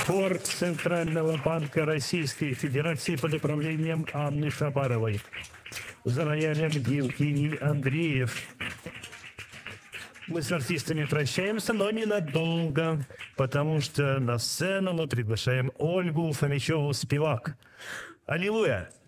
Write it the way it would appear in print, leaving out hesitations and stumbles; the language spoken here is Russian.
Хор Центрального банка Российской Федерации под управлением Анны Шабаровой. За роялем Евгений Андреев. Мы с артистами прощаемся, но ненадолго, потому что на сцену мы приглашаем Ольгу Фомичеву-Спивак. Аллилуйя!